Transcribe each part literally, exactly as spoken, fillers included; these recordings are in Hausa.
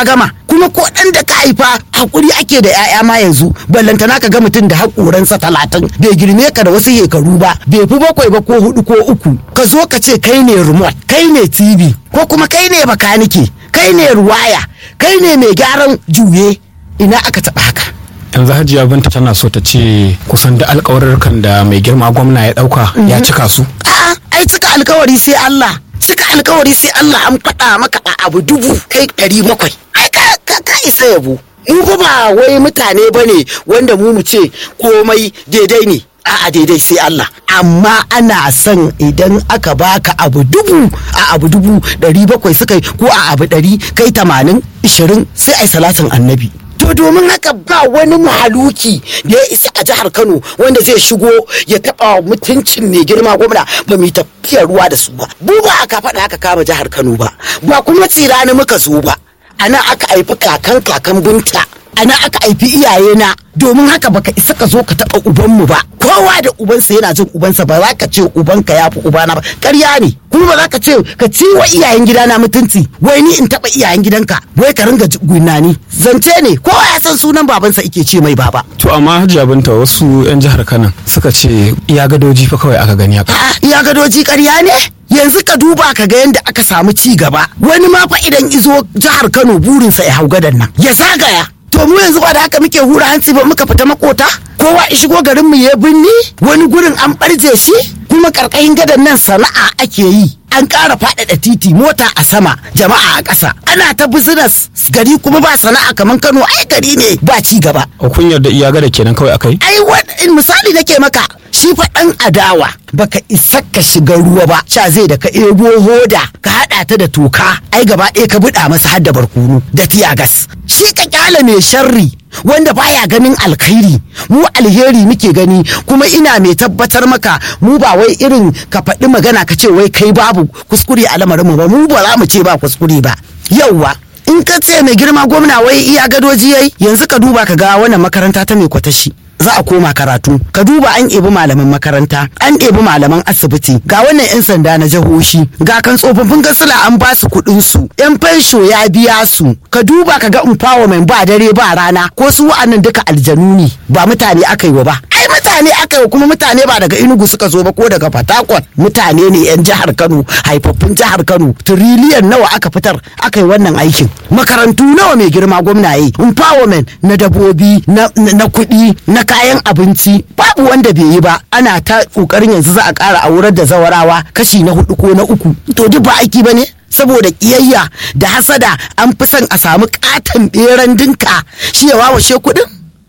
ka gama. Kuma ko ɗan da ka haifa hakuri ake da 'ya'ya ma yanzu, ballantana ka ga mutum da haƙoransa talatin bai girme ka da wasu shekaru ba, bai fi bakwai ba ko hudu ko uku, ka zo ka ce kai ne remote, kai ne T V, ko kuma kai ne bakanike, kai ne ruwaya, kai ne mai gyaran juye. Ina aka taɓa haka? Yanzu Hajiya Binta tana so ta ce kusan da alƙawarurrukan da mai girma gwamna ya ɗauka ya cika su. A'a, ai cika alƙawari sai Allah, cika alƙawari sai Allah. An faɗa maka a abu dubu kai ɗari bakwai, ai ka ka isa yabo. Mu fa ba wai mutane bane wanda mu mu ce komai daidai ne, a'a daidai sai Allah. Amma ana son idan aka baka abu dubu a abu dubu ɗari bakwai suka yi, ko a abu ɗari kai tamanin ishirin, sai ai salatin annabi. To domin haka ba wani mahaluki da ya isa a jihar Kano wanda zai shigo ya taba mutuncin mai girma gwamna ba mu tafiyar ruwa da su ba. Bu ba aka faɗa aka kama jihar Kano ba, ba kuma tsirani muka zo ba. Ana aka haifi kakan kakan Binta, ana aka haifi iyayena. Domin haka baka isa ka zo ka taba ubanmu ba. Kowa da ubansa yana jin ubansa, ba za ka ce ubanka ya fi ubana ba, ƙarya ne. Kuma ba za ka ce ka ci wa iyayen gidana mutunci, wai ni in taba iyayen gidanka, wai ka ringa gunani. Zance ne, kowa ya san sunan babansa ike ce mai baba. To amma Hajiya Binta, wasu 'yan jihar Kano suka ce iya gadoji fa kawai aka gani haka. Iya gadoji ƙarya ne? Yanzu ka duba ka ga yadda aka samu ci gaba. Wani ma fa idan izo jihar Kano burinsa ya hau gadan nan, ya zagaya. To mu yanzu ba da haka muke hura hantsi ba, muka fita makota, kowa ya shigo garin mu ya binni, wani gurin an barje shi. Kuma karkashin gadan nan sana'a ake yi, an ƙara faɗaɗa titi, mota a sama, jama'a a ƙasa, ana ta business. Gari kuma ba sana'a kaman Kano, ai gari ne ba ci gaba. Kun yarda iya gada kenan kawai akai? Ai wani misali nake maka, shi fa ɗan adawa baka isa ka shiga ruwa ba, sha zai da ka ebo hoda ka haɗa ta da toka, ai gaba ɗaya ka buɗa masa har da barkono da tiyagas. Shi ka kyala mai sharri wanda baya ganin alkhairi, mu alheri muke gani. Kuma ina mai tabbatar maka, mu ba wai irin ka faɗi magana ka ce wai kai babu kuskure a lamarin mu ba, mu ba za mu ce ba kuskure ba. Yauwa in ka ce mai girma gwamna wai iya gadoji yayi, yanzu ka duba ka ga wannan makaranta ta mai kwatashi za a koma karatu, ka duba an ɗebi malaman makaranta, an ɗebi malaman asibiti, ga wannan 'yan sanda na jihohi, ga kan tsofaffin gasila an ba su kuɗin su, 'yan fensho ya biya su. Ka duba ka ga empowerment ba dare ba rana, ko su wa'annan duka aljanu ne, ba mutane aka yi wa ba. Ai mutane aka yi, kuma mutane ba daga Enugu suka zo ba ko daga Fatakwal, mutane ne 'yan jihar Kano, haifaffun jihar Kano. Tiriliyan nawa aka fitar aka yi wannan aikin? Makarantu nawa mai girma gwamna yi? Empowerment na dabobi, na, na kuɗi, na kayan abinci, babu wanda bai yi ba. Ana ta kokarin yanzu za a ƙara aurar da zawarawa kashi na hudu ko na uku. To duk ba aiki bane? Saboda kiyayya da hasada an fi son a samu katon beran dinka shi ya wawashe kuɗin.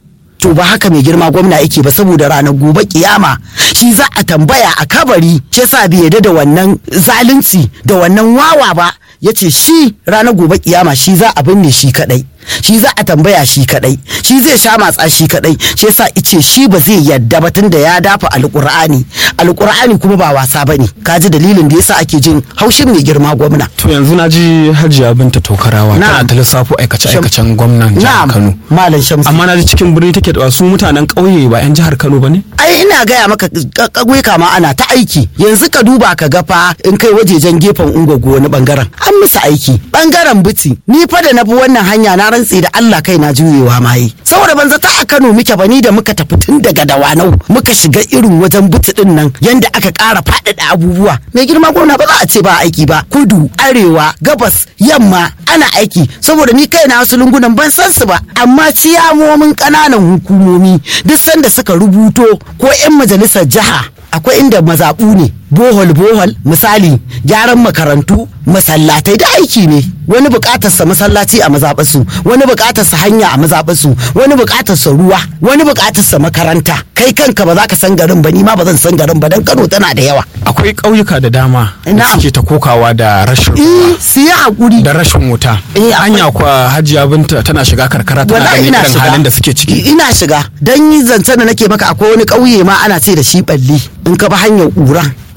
To ba haka mai girma gwamna yake ba, saboda ranar gobe kiyama shi za a tambaya a kabari. Shi yasa bai yarda da wannan zalunci da wannan wawa ba, yace shi ranar gobe kiyama shi za a binne shi kadai, shi za a tambaya shi kadai, shi zai sha matsa shi kadai. Shi yasa ice shi ba zai yadda ba, tunda ya dafa alqur'ani. Alqur'ani kuma ba wasa bane. Kaji dalilin da yasa ake jin haushin mai girma gwamna. To yanzu na ji Hajiya Binta Tokarawa tana ta lissafo aikace aikacen gwamnan jihar Kano. Malam Shamsu. Amma na ji cikin birni take da su mutanen ƙauye ba 'yan jihar Kano bane? Ai ina gaya maka kagwai kama ana ta aiki. Yanzu ka duba ka ga fa in kai wajejen gefen Ungogo wani bangaren an musu aiki. Bangaren Biti ni fa da na bi wannan hanya na rantsi da Allah kai na juyewa ma yi, saboda ban zata a Kano muke bani da muka tafi tun daga Dawanau muka shiga irin wajen Biti din nan, yanda aka ƙara faɗaɗa abubuwa. Mai girma gwamna ba za a ce ba aiki ba, kudu arewa gabas yamma ana aiki. Saboda ni kai na wasu lungunan ban san su ba, amma ciyamomin ƙananan hukumomi duk sanda suka rubuto, ko 'yan majalisar jiha akwai inda mazaɓu ne, bohol bohol misali, gyaran makarantu, masallatai da aiki ne. Wani bukatarsa masallaci a mazaɓarsu, wani bukatarsa hanya a mazaɓarsu, wani bukatarsa ruwa, wani bukatarsa makaranta. Kai kanka ba za ka san garin ba, ni ma ba zan san garin ba, dan Kano tana da yawa. Akwai ƙauyuka da dama da suke ta kokawa da rashin ruwa, su yi hakuri da rashin wuta. Anya kwa Hajiya Binta tana shiga karkara tana ganin irin halin da suke ciki. Ina shiga, dan yi zancen da nake maka akwai wani ƙauye ma ana ce da shi Balli, in ka ba hanyar ƙura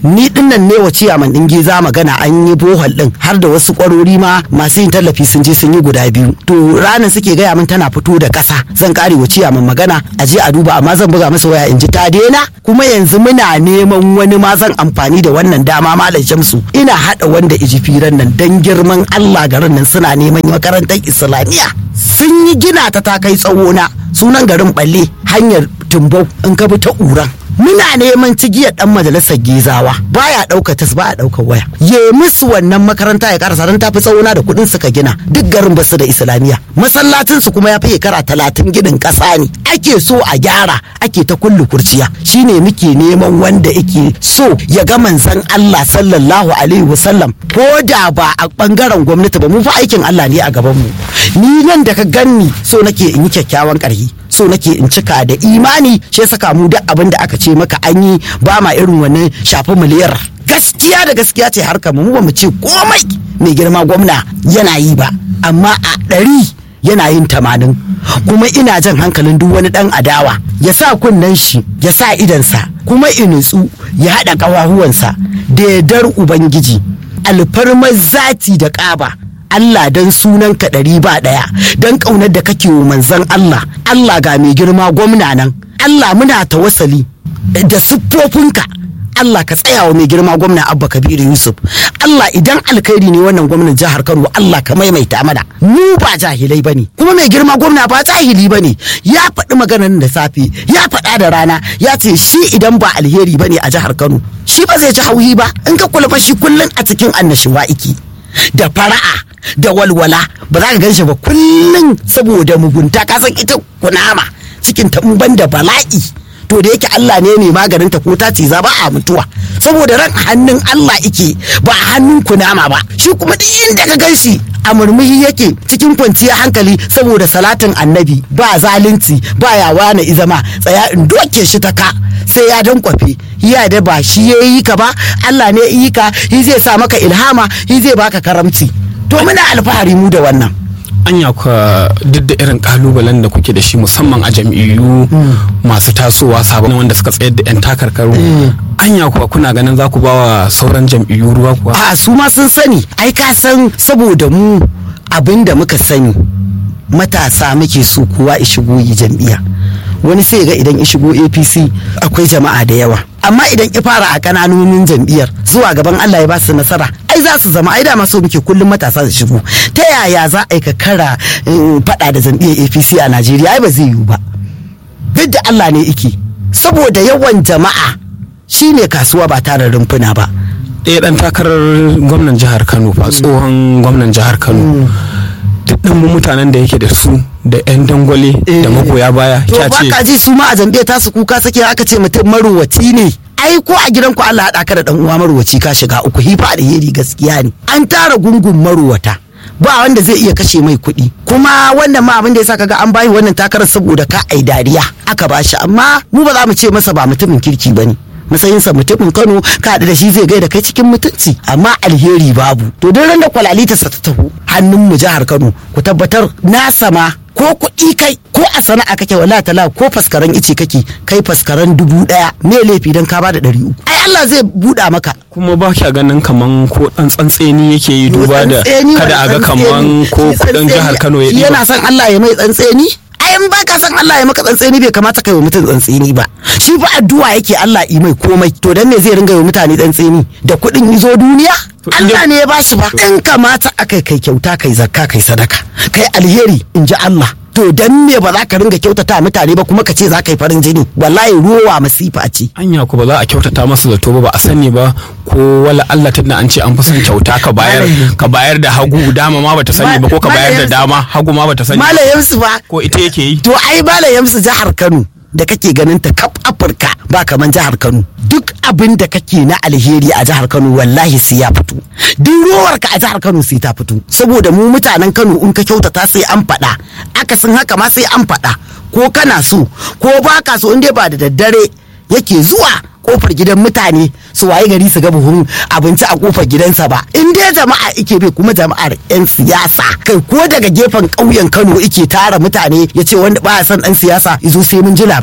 ni dinnan ne wa ciyaman din Geza magana an yi bohol din har da wasu kwarori ma masu yin tallafi sun je sun yi guda biyu to ranar suke gaya min tana fito da kasa zan kare wa ciyaman magana a je a duba amma zan buga masa waya in ji ta daina kuma yanzu muna neman wani ma zan amfani da wannan dama malam Shamsu ina hada wanda iji firan nan dan girman Allah garin nan suna neman makarantar Islamiyya sun yi gina ta ta kai tsawo na sunan garin Balle hanyar Tumbau in ka bi ta Uran muna neman cigiyar dan majalisar Gezawa baya dauka tas baya dauka waya ye musu wannan makaranta ya karasa dan tafi tsawona da kudin suka gina duk garin basu da Islamiyya masallacin su kuma ya fi shekara talatin ginin kasa ne ake so a gyara ake ta kullu kurciya shine muke neman wanda yake so ya ga manzon Allah sallallahu alaihi wasallam ko da ba a bangaren gwamnati ba mu fa aikin Allah ne a gaban mu ni nan da ka ganni so nake in yi kyakkyawan karhi so nake in cika da imani shi saka mu duk abin da aka ce maka an yi ba ma irin wannan shafi miliyar gaskiya da gaskiya ce harkar mu ba mu ce komai mai girma gwamna yana yi ba amma a ɗari yana yin tamanin kuma ina jan hankalin duk wani dan adawa ya sa kunnen shi ya sa idansa kuma inutsu ya haɗa ƙawahuwansa da yardar ubangiji alfarmar zati da ƙaba Allah dan sunan ka ɗari ba ɗaya dan ƙaunar da kake wa manzon Allah Allah ga mai girma gwamna nan Allah muna tawassali da siffofinka Allah ka tsaya wa mai girma gwamna Abba Kabiru Yusuf Allah idan alkhairi ne wannan gwamnan jihar Kano Allah ka maimaita mana mu ba jahilai bane kuma mai girma gwamna ba jahili bane ya faɗi maganar da safe ya faɗa da rana ya ce shi idan ba alheri bane a jihar Kano shi ba zai ji hauhi ba in ka kula fa shi kullun a cikin annashuwa iki da fara'a da walwala ba za ka gan shi ba kullum saboda mugunta ka san ita kunama cikin tamban da bala'i to da yake Allah ne mai maganin ta ko ta ce za ba a mutuwa saboda ran hannun Allah yake ba a hannun kunama ba shi kuma duk inda ka gan shi a murmushi yake cikin kwanciyar hankali saboda salatin annabi ba zalunci ba yawa na izama tsaya in doke shi ta ka sai ya dankwafe ya da ba shi ya yi ka ba Allah ne yi ka shi zai sa maka ilhama shi zai baka karamci to muna alfahari mu da wannan anya ka duk da irin kalubalen da kuke da shi musamman a jam'iyyu masu tasowa sabon wanda suka tsayar da yan takarkaru anya kuwa kuna ganin za ku ba wa sauran jam'iyyu ruwa kuwa a su ma sun sani ai ka san saboda mu abinda muka sani matasa muke so kowa ya shigo yi jam'iyya wani sai ga idan ya shigo A P C akwai jama'a da yawa amma idan ya fara a kananunin jam'iyyar zuwa gaban Allah ya ba su nasara ai za su zama ai da maso muke kullum matasa su shigo ta yaya za a yi ka kara fada da jam'iyyar A P C a Najeriya ai ba zai yiwu ba duk da Allah ne yake saboda yawan jama'a shine kasuwa ba tare rumfuna ba ɗaya ɗan takarar gwamnan jihar Kano fa tsohon gwamnan jihar Kano duk ɗan mutanen da yake da su da yan dangwale da magoya baya to ba ka ji su ma a jam'iyyar tasu kuka sake aka ce mutum maruwaci ne ai ko a gidanku Allah haɗa ka da ɗan uwa maruwaci ka shiga uku hifa alheri gaskiya ne an tara gungun maruwata ba wanda zai iya kashe mai kuɗi kuma wannan ma abin da yasa kaga an bayi wannan takarar saboda ka ai dariya aka bashi amma mu ba za mu ce masa ba mutumin kirki bane matsayinsa mutumin Kano ka da shi zai gaida kai cikin mutunci amma alheri babu to don ran da kwalalita sa ta taho hannun mu jihar Kano ku tabbatar na sama ko kuɗi kai ko a sana'a kake wala tala ko faskaran ice kake kai faskaran dubu ɗaya me laifi dan ka bada ɗari uku ai Allah zai buɗa maka kuma ba kya ganin kaman ko dan tsantseni yake yi duba da kada a ga kaman ko kudin jihar Kano ya yana son Allah ya mai tsantseni ai in baka san Allah ya maka tsantseni bai kamata kai wa mutum tsantseni ba shi fa addu'a yake Allah yi mai komai to dan me zai ringa yi mutane tsantseni da kuɗin izo duniya Allah ne ya bashi ba in kamata akai kai kyauta kai zakka kai sadaka kai alheri in ji Allah to dan me ba za ka ringa kyautata mutane ba kuma ka ce za ka yi farin jini wallahi ruwa masifa ce anya ku ba za a kyautata masu zato ba ba a sani ba ko wala Allah tunda an ce an fi son kyauta ka bayar ka bayar da hagu dama ma bata sani ba ko ka bayar da dama hagu ma bata sani ba malayamsu ba ko ita yake yi to ai malayamsu jihar Kano da kake ganin ta kaf Afirka ba kaman jihar Kano duk abin da kake na alheri a jihar Kano wallahi sai ya fito duk rowarka a jihar Kano sai ta fito saboda mu mutanen Kano in ka kyautata sai an faɗa akasin haka ma sai an faɗa ko kana so ko baka so in dai ba da daddare yake zuwa kofar gidan mutane su waye gari su ga buhun abinci a kofar gidansa ba in dai jama'a ike bai kuma jama'ar yan siyasa kai ko daga gefen ƙauyen Kano ike tara mutane ya ce wanda baya son dan siyasa izo sai mun ji labari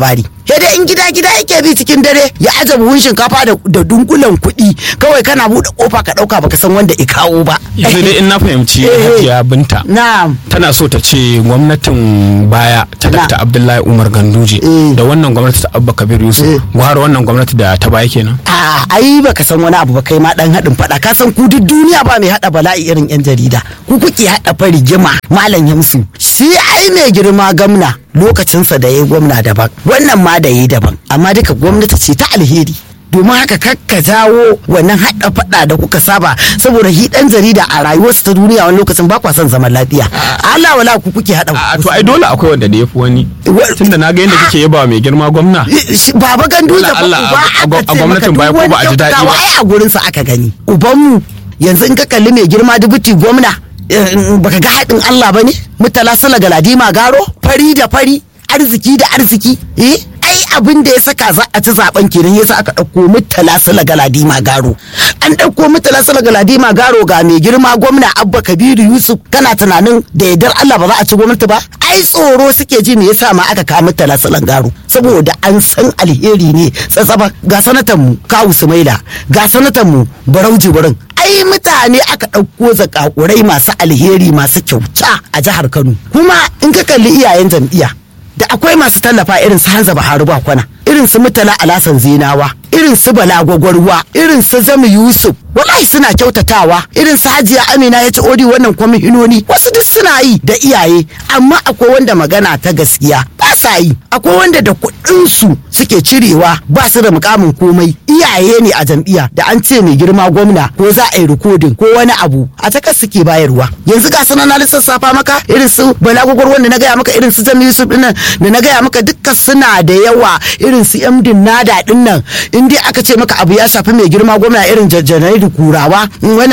sai dai in gida gida yake bi cikin dare ya aje buhun shinkafa da, da dunkulen kuɗi kawai kana buɗe kofa ka ɗauka baka san wanda i kawo ba. Sai dai in na fahimci Hajiya Binta na'am tana so ta ce gwamnatin baya ta Dr. Abdullahi Umar Ganduje da wannan gwamnati ta Abba Kabir Yusuf gwara wannan gwamnati da ta baya kenan. a ai baka san wani abu ba kai ma dan haɗin faɗa ka san ku duk duniya ba mai haɗa bala'i irin yan jarida ku kuke haɗa farigima malam Yamsu shi ai mai girma gamna lokacinsa da yayi gwamna daban wannan ma da yayi daban amma duka gwamnati ce ta alheri domin haka kakka jawo wannan haɗa faɗa da kuka saba saboda shi ɗan jarida a rayuwarsa ta duniya wani lokacin ba kwa son zaman lafiya Allah wala ku kuke haɗa to ai dole akwai wanda da yafi wani tunda na ga yadda kike yaba mai girma gwamna baba gandu da ba a gwamnatin baya ko ba a ji daɗi ba ai a gurin sa aka gani ubanmu yanzu in ka kalli mai girma dubuti gwamna baka ga haɗin Allah bane mutala sala galadima garo fari da fari arziki da arziki eh ai abin da ya saka za a ci zaben kenan yasa aka dauko mutala sala galadima garo an dauko mutala sala galadima garo ga mai girma gwamna Abba Kabiru Yusuf kana tunanin da yardar Allah ba za a ci gwamnati ba ai tsoro suke ji me yasa ma aka kawo mutala sala garo saboda an san alheri ne tsatsaba ga sanatan mu Kawu Sumaila ga sanatan mu Barau Jibrin ai mutane aka ɗauko zakakurai masu alheri masu kyauta a jihar Kano kuma in ka kalli iyayen jam'iyya da akwai masu tallafa irin su Hanza Baharu Bakwana irin su Mutala Alasan Zinawa irin su Bala Gwagwarwa irin su Zami Yusuf wallahi suna kyautatawa irin su Hajiya Amina ya ci odi wannan kwamishinoni wasu duk suna yi da iyaye amma akwai wanda magana ta gaskiya ba sa yi akwai wanda da kuɗin su suke cirewa ba su da mukamin komai iyaye ne a jam'iyya da an ce mai girma gwamna ko za a yi rikodin ko wani abu a takas suke bayarwa yanzu ga sanan na lissafa maka irin su Bala Gwagwarwa da na gaya maka irin su Zami Yusuf dinnan da na gaya maka dukkan suna da yawa irin su M din nada dinnan in dai aka ce maka abu ya shafi mai girma gwamna irin jajjanai da kurawa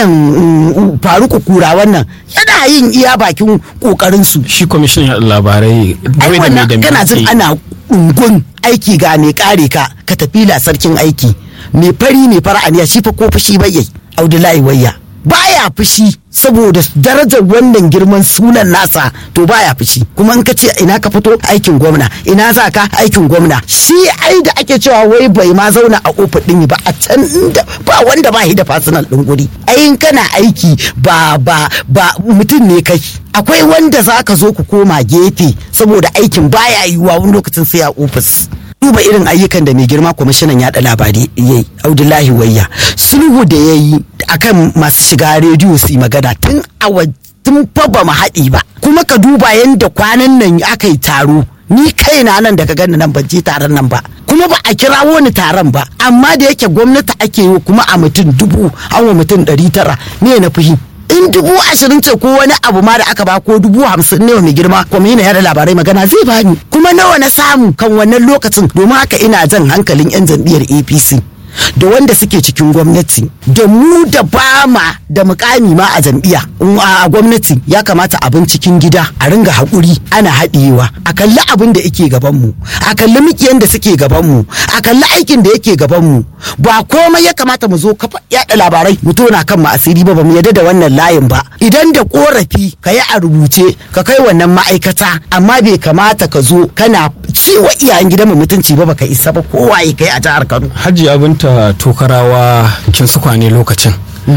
wannan faruku kurawan nan yana yin iya bakin kokarin su shi kwamishinan labarai ai wannan kana jin ana ungun aiki ga mai kare ka ka tafi la sarkin aiki mai fari mai fara'aniya shi fa ko fushi bai Abdullahi Wayya baya fushi saboda darajar wannan girman sunan nasa to baya fushi kuma in ka ce ina ka fito aikin gwamna ina za ka aikin gwamna shi ai da ake cewa wai bai ma zauna a kofar din ba a can inda ba wanda ba shi da personal din guri ai in kana aiki ba ba ba mutum ne kai akwai wanda za ka zo ku koma gefe saboda aikin baya yiwuwa wani lokacin sai a ofis duba irin ayyukan da mai girma kwamishinan yaɗa labarai yayi Abdullahi Wayya sulhu da yayi akan masu shiga rediyo su yi magana tun a tun fa ba mu haɗi ba kuma ka duba yadda kwanan nan aka yi taro ni kaina nan da ka gani nan ban je taron nan ba kuma ba a kirawo ni taron ba amma da yake gwamnati ake yi kuma a mutum dubu an wa mutum ɗari tara ne na fushi in dubu ashirin ce ko wani abu ma da aka ba ko dubu hamsin ne mai girma kuma yana yada labarai magana zai bani kuma nawa na samu kan wannan lokacin domin haka ina jan hankalin yan jam'iyyar A P C da wanda suke cikin gwamnati da mu da bama da mukami ma a jam'iyya a gwamnati ya kamata abin cikin gida a ringa haƙuri ana haɗiyewa a kalli abin da yake gaban mu a kalli mikiyan da suke gaban mu a kalli aikin da yake gaban mu ba komai ya kamata mu zo kafa yaɗa labarai mu tona kan mu asiri ba ba mu yadda da wannan layin ba idan da korafi ka yi a rubuce ka kai wannan ma'aikata amma bai kamata ka zo kana cewa iyayen gidan mu mutunci ba baka isa ba kowa ya kai a jihar Kano. Hajji Abinta Tokarawa kin su kwane lokacin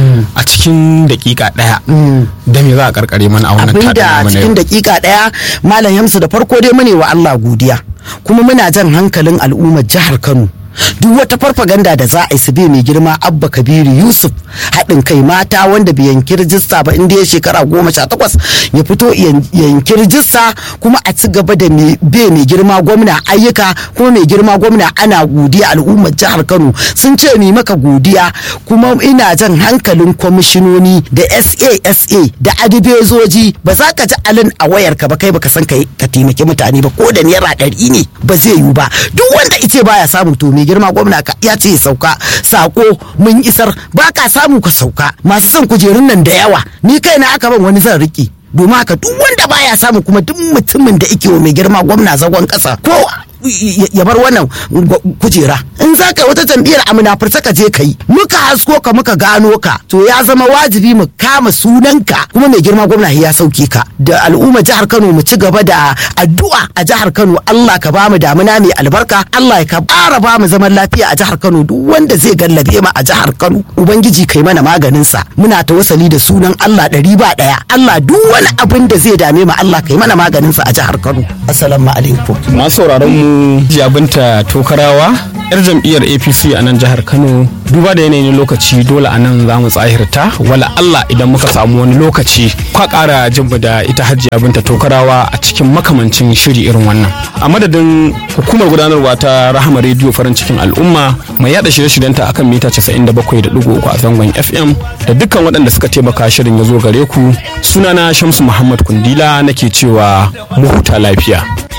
a cikin dakika daya da me za a karkare mana a wannan abinda cikin dakika daya malam Yamsu da farko dai mune wa Allah godiya kuma muna jan hankalin al'ummar jihar Kano duk wata farfaganda da za a yi su bai mai girma Abba Kabiru Yusuf haɗin kai mata wanda bai yanki rijista ba inda ya shekara goma sha takwas ya fito yanki rijista kuma a ci gaba da bai mai girma gwamna ayyuka kuma mai girma gwamna ana godiya al'ummar jihar Kano sun ce mi maka godiya kuma ina jan hankalin kwamishinoni da S A S A da adibezoji ba za ka ji alin a wayarka ba kai baka san ka taimaki mutane ba ko da naira ɗari ne ba zai yiwu ba duk wanda ice baya samu to mai girma gwamna ya ce sauka sako mun isar ba ka samu ka sauka masu son kujerun nan da yawa ni kaina aka ban wani zan riki domin haka duk wanda baya samu kuma duk mutumin da yake wa mai girma gwamna zagon kasa ko ya bar wannan kujera. In za ka wata jam'iyyar a munafurta ka je ka yi, muka hasko ka muka gano ka, to ya zama wajibi mu kama sunanka, kuma mai girma gwamna ya sauke ka. Da al'umma jihar Kano mu ci gaba da addu'a a jihar Kano, Allah ka ba mu damuna mai albarka, Allah ya ƙara ba mu zaman lafiya a jihar Kano. Duk wanda zai gallabe mu a jihar Kano, ubangiji kai mana maganin sa. Muna tawassali da sunan Allah ɗari ba ɗaya. Allah duk wani abin da zai dame mu, Allah kai mana maganin sa a jihar Kano. Assalamu alaikum. Masu sauraron mu, Jabinta Tokarawa, yar jam'iyyar A P C a nan jihar Kano. Duba da yanayin lokaci, dole a nan za mu tsahirta, wala Allah idan muka samu wani lokaci kwa ƙara jimba da ita Hajiya Binta Tokarawa a cikin makamancin shiri irin wannan. A madadin hukumar gudanarwa ta Rahama Radio farin cikin al'umma mai yada shirye-shiryenta akan mita casa'in da bakwai da ɗigo uku a zangon F M, da dukkan waɗanda suka taimaka shirin ya zo gare ku, sunana Shamsu Muhammad Kundila nake cewa mu huta lafiya.